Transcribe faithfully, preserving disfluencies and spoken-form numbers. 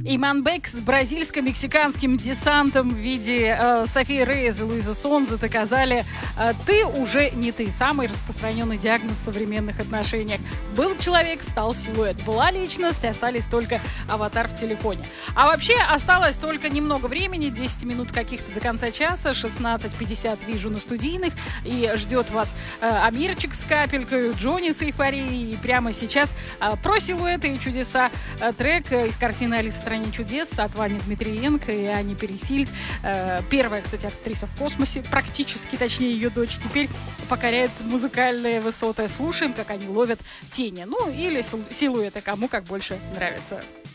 Иманбек с бразильско-мексиканским десантом в виде э, Софии Рейс и Луизы Сонза доказали, э, ты уже не ты. Самый распространенный диагноз в современных отношениях. Был человек, стал силуэт. Была личность, остались только аватар в телефоне. А вообще осталось только немного времени, десять минут каких-то до конца часа, шестнадцать пятьдесят вижу на студийных, и ждет вас э, Амирчик с капелькой, Джонни с эйфорией, и прямо сейчас э, про силуэты и чудеса э, трек из картины «Алиса в стране чудес» от Вани Дмитриенко и Ани Пересильд. Э, первая, кстати, актриса в космосе, практически, точнее, ее дочь теперь покоряет музыкальные высоты. Слушаем, как они ловят тени. Ну, или силуэты, кому как больше нравится.